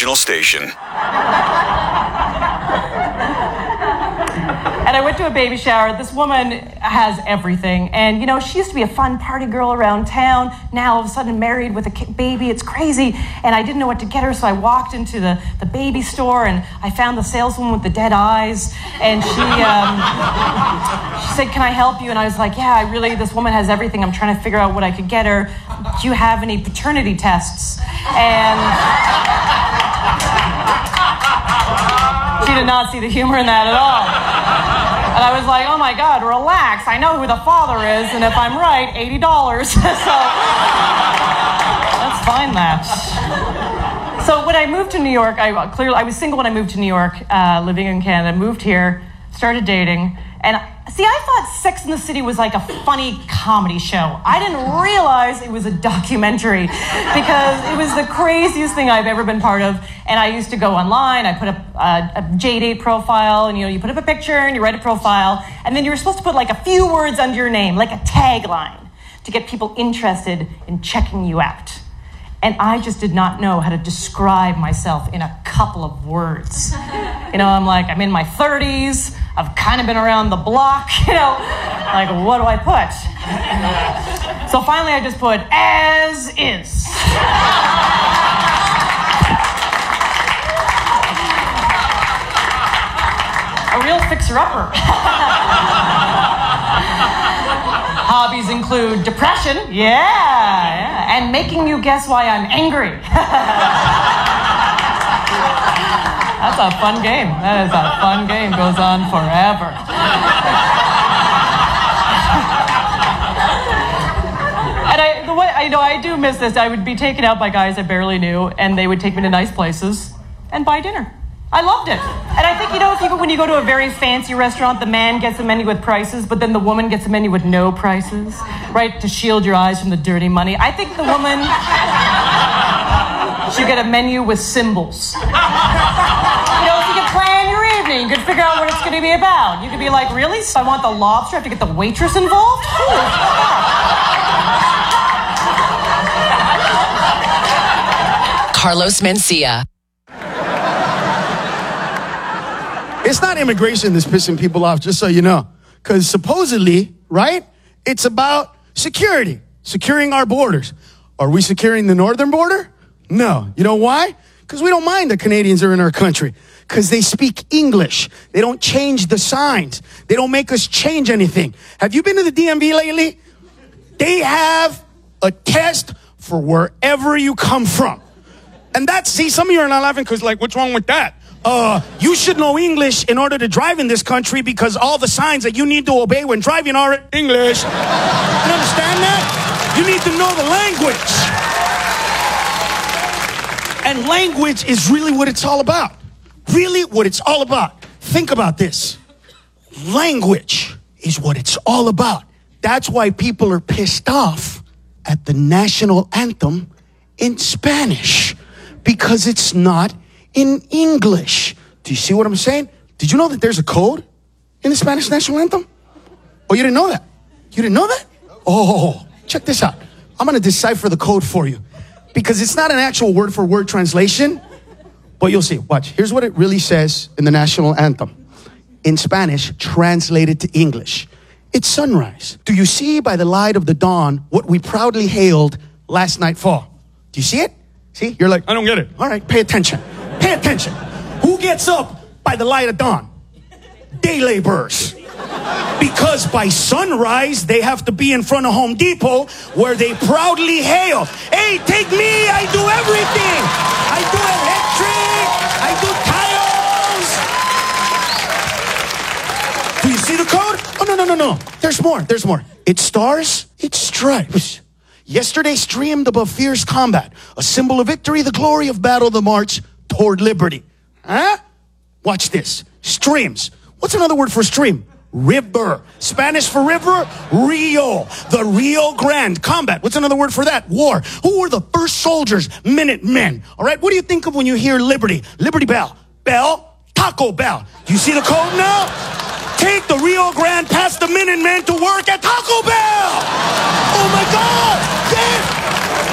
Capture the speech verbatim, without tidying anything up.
original station. And I went to a baby shower. This woman has everything. And, you know, she used to be a fun party girl around town. Now, all of a sudden, married with a baby. It's crazy. And I didn't know what to get her, so I walked into the, the baby store, and I found the saleswoman with the dead eyes. And she, um, she said, "Can I help you?" And I was like, "Yeah, I really, this woman has everything. I'm trying to figure out what I could get her. Do you have any paternity tests?" And she did not see the humor in that at all. And I was like, "Oh my God, relax. I know who the father is, and if I'm right, eighty dollars. So let's find that. So when I moved to New York, I clearly I was single when I moved to New York, uh, living in Canada, moved here, started dating, and see, I thought Sex and the City was like a funny comedy show. I didn't realize it was a documentary because it was the craziest thing I've ever been part of. And I used to go online, I put up a, a J date profile, and you know, you put up a picture and you write a profile, and then you were supposed to put like a few words under your name, like a tagline, to get people interested in checking you out. And I just did not know how to describe myself in a couple of words. You know, I'm like, I'm in my thirties, I've kind of been around the block, you know, like, what do I put? So finally I just put, as is. A real fixer-upper. Hobbies include depression, yeah, yeah, and making you guess why I'm angry. That's a fun game. That is a fun game. Goes on forever. And I, the way I know, I do miss this. I would be taken out by guys I barely knew, and they would take me to nice places and buy dinner. I loved it. And I think, you know, if you go, when you go to a very fancy restaurant, the man gets a menu with prices, but then the woman gets a menu with no prices, right, to shield your eyes from the dirty money. I think the woman should get a menu with symbols. You know, if you could plan your evening, you could figure out what it's going to be about. You could be like, really? So I want the lobster? I have to get the waitress involved? Holy fuck. Carlos Mencia. It's not immigration that's pissing people off, just so you know. Because supposedly, right, it's about security, securing our borders. Are we securing the northern border? No. You know why? Because we don't mind the Canadians are in our country. Because they speak English. They don't change the signs. They don't make us change anything. Have you been to the D M V lately? They have a test for wherever you come from. And that's, see, some of you are not laughing because, like, what's wrong with that? Uh, you should know English in order to drive in this country because all the signs that you need to obey when driving are in English. You understand that? You need to know the language. And language is really what it's all about. Really what it's all about. Think about this. Language is what it's all about. That's why people are pissed off at the national anthem in Spanish. Because it's not in English. Do you see what I'm saying? Did you know that there's a code in the Spanish national anthem? Oh, you didn't know that? You didn't know that? Oh, check this out. I'm going to decipher the code for you because it's not an actual word for word translation, but you'll see. Watch. Here's what it really says in the national anthem. In Spanish, translated to English. It's sunrise. Do you see by the light of the dawn what we proudly hailed last night fall? Do you see it? See? You're like, I don't get it. All right, pay attention. Pay attention. Who gets up by the light of dawn? Day laborers. Because by sunrise, they have to be in front of Home Depot where they proudly hail, hey, take me, I do everything. I do electric. I do tiles. Do you see the code? Oh, no, no, no, no. There's more. There's more. It's stars. It's stripes. Yesterday streamed above fierce combat, a symbol of victory, the glory of battle, the march toward liberty. Huh? Watch this. Streams. What's another word for stream? River. Spanish for river, Rio. The Rio Grande. Combat. What's another word for that? War. Who were the first soldiers? Minutemen. All right. What do you think of when you hear liberty? Liberty Bell. Bell. Taco Bell. Do you see the code now? Take the Rio Grande past the Minutemen to work at Taco Bell. Oh my God. Yes.